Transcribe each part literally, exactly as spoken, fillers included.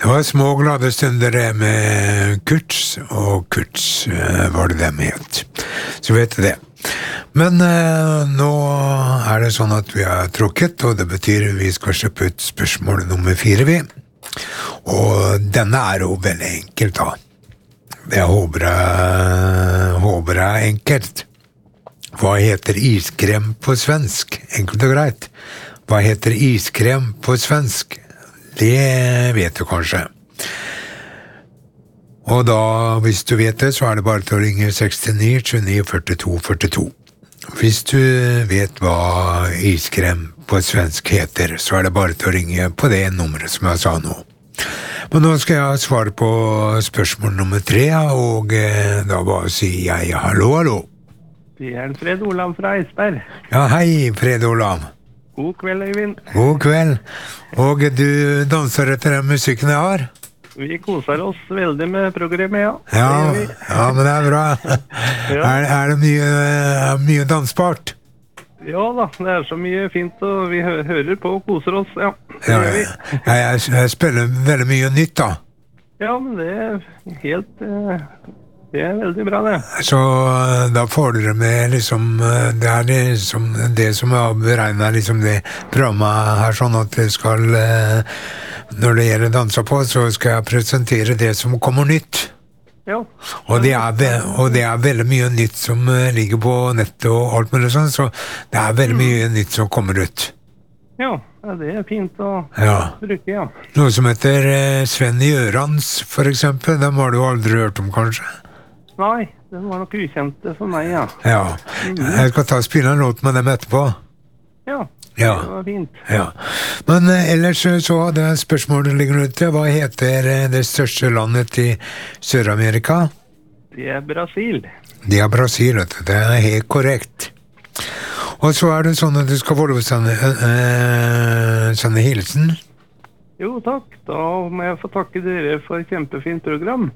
Det var små glade stunder med Kurtz, og Kurtz uh, var det dem het. Så vet du det. Men uh, nå er det sånn at vi har trukket, og det betyr vi skal kjøpe ut spørsmål nummer fire, vi. Og denne er jo veldig enkelt, da. Jeg håper jeg, håper jeg er enkelt. Hva heter iskrem på svensk? Enkelt og greit. Hva heter iskrem på svensk? Det vet du kanskje. Og da, hvis du vet det, så er det bare til å ringe sekstini tjueni førtito førtito. Hvis du vet hva iskrem på svensk heter, så er det bare til å ringe på det nummeret som jeg sa nå. Men nå skal jeg svare på spørsmål nummer tre, og eh, da bare sier jeg hallo, hallo. Det er Fred Olav fra Eisberg. Ja, hei, Fred Olav. God kveld, Øyvind. God kveld. Og du danser etter den musikken jeg har? Vi koser oss veldig med programmet, ja. Ja, ja, men det er bra. Ja. Er, er det mye, mye dansbart? Ja da, det er så mye fint, og vi hø hører på og koser oss, ja. Ja, jeg, jeg, jeg spiller veldig mye nytt, da. Ja, men det er helt... Uh, det er veldig bra, det. Så da får dere med liksom, det er liksom det som er beregnet liksom det programmet her, sånn at det skal, når det gjelder dansa på, så skal jeg presentere det som kommer nytt. Ja. Og det er, og det er veldig mye nytt som ligger på nettet og alt mulig sånn, så det er veldig mye mm. nytt som kommer ut. Ja, det er fint å ja. bruke, ja. Noe som heter Sven Gjørans, for eksempel, dem har du aldri hørt om, kanskje? Nei, det var nok ukjent for meg, ja. Ja, jeg skal ta og spille en låt med dem etterpå. Ja, ja. Det var fint. Ja. Men uh, ellers så hadde jeg spørsmålet liggende ute. Hva heter uh, det største landet i Sør-Amerika? Det er Brasil. Det er Brasil, vet du. Det er helt korrekt. Og så er det sånn at du skal få lov å sende, uh, sende hilsen. Jo, takk. Da må jeg få takke dere for et kjempefint program.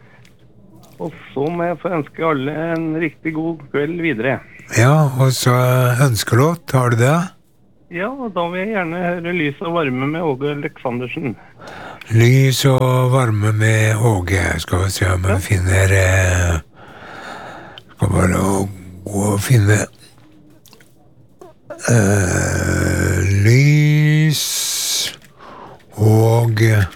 Og så må jeg få ønske alle en riktig god kveld videre. Ja, og så ønskelåt, har du det? Ja, og da vil jeg gjerne høre Lys og varme med Åge Aleksandersen. Lys og varme med Åge. Skal vi se om jeg ja. finner... Eh, skal bare gå og finne... Eh, lys og eh,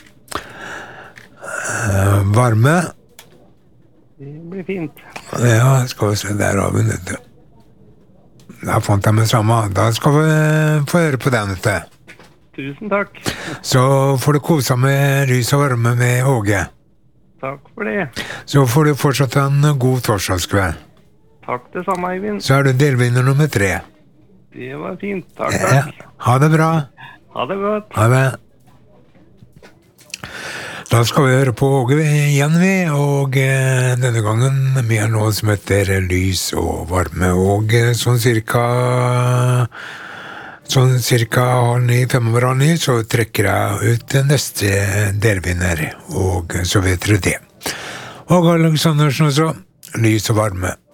varme. Det blir fint. Ja, skal vi se, der har vi dette. Da fant jeg med samme. Da skal vi få høre på den, vet du. Tusen takk. Så får du kose med Lys og varme med Åge. Takk for det. Så får du fortsatt en god torsdagskveld. Takk det samme, Eivind. Så er du delvinner nummer tre. Det var fint. Takk, takk. Ja, ha det bra. Ha det godt. Ha det. Da skal vi høre på Åge igjen, vi, og eh, denne gangen med noe som heter Lys og varme, og eh, sånn cirka sånn cirka halv ni, fem over halv ni, så trekker jeg ut neste delvinner, og så vet dere det. Og Aleksandersen også, Lys og varme.